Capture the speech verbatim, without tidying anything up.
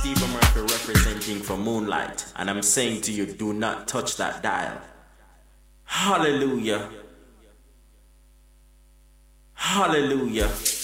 Steve Murphy representing for Moonlight, and I'm saying to you, do not touch that dial. Hallelujah. Hallelujah.